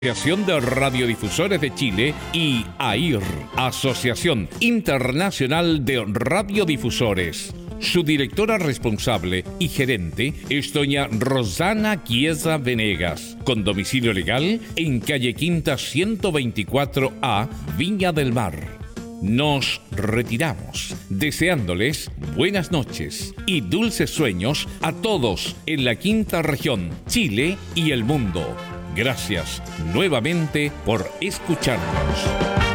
Asociación de Radiodifusores de Chile y AIR, Asociación Internacional de Radiodifusores. Su directora responsable y gerente es doña Rosana Chiesa Venegas, con domicilio legal en calle Quinta 124A, Viña del Mar. Nos retiramos, deseándoles buenas noches y dulces sueños a todos en la quinta región, Chile y el mundo. Gracias nuevamente por escucharnos.